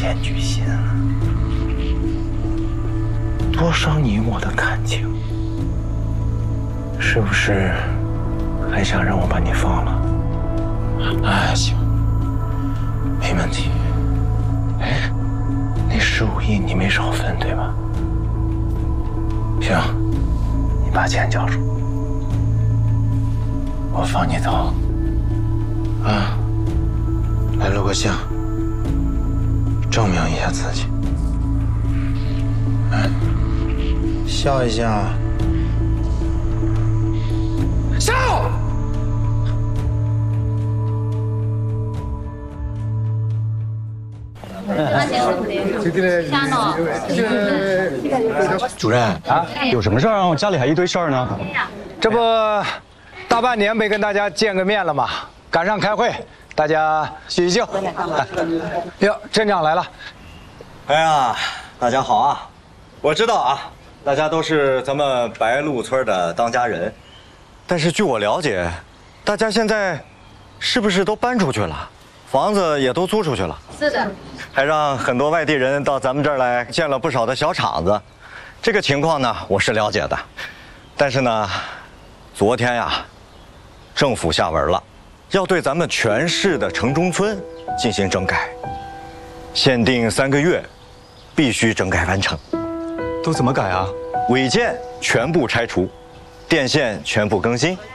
检举信啊，多伤你我的感情，是不是还想让我把你放了？哎，行，没问题。哎，那15亿你没少分对吧？行，你把钱交出，我放你走。啊，来录个像，证明一下自己。哎，笑一下。笑。 主任啊，有什么事儿？我家里还一堆事儿呢。 这不，大半年没跟大家见个面了嘛，赶上开会，大家叙叙旧。哟，镇长来了。 哎呀，大家好啊！我知道啊，大家都是咱们白鹿村的当家人，但是据我了解，大家现在是不是都搬出去了？房子也都租出去了。 是的。 还让很多外地人到咱们这儿来建了不少的小厂子，这个情况呢，我是了解的。但是呢，昨天呀，政府下文了，要对咱们全市的城中村进行整改，限定3个月，必须整改完成。 都怎么改啊？ 违建全部拆除，电线全部更新。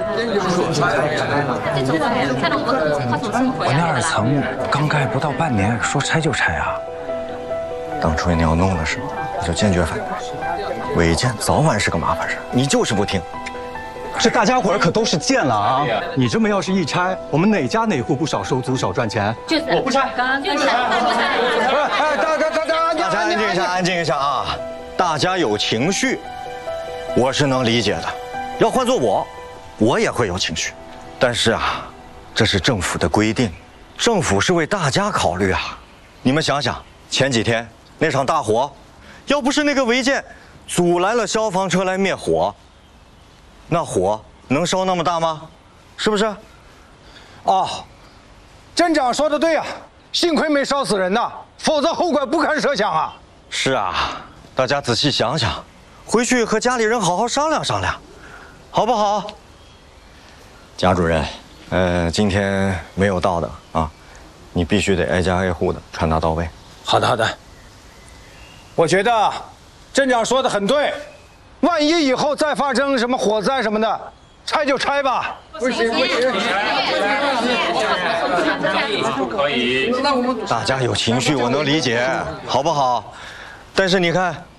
我那2层刚盖不到半年，说拆就拆啊！ 当初你要弄的时候，我就坚决反对。违建早晚是个麻烦事，你就是不听。 这大家伙儿可都是贱了啊！你这么要是一拆，我们哪家哪户不少收租少赚钱？ 就是我不拆，就拆，不拆。 哎，大家安静一下，安静一下啊！大家有情绪，我是能理解的。要换做我也会有情绪。但是啊，这是政府的规定，政府是为大家考虑啊。你们想想，前几天那场大火，要不是那个违建阻拦了消防车来灭火，那火能烧那么大吗？是不是？ 哦，镇长说的对啊，幸亏没烧死人呐，否则后果不堪设想啊。 是啊，大家仔细想想，回去和家里人好好商量商量，好不好？贾主任，今天没有到的啊，你必须得挨家挨户的传达到位。 好的，好的。我觉得镇长说的很对，万一以后再发生什么火灾什么的，拆就拆吧。不行， 不可以。 大家有情绪，我能理解，好不好？但是你看，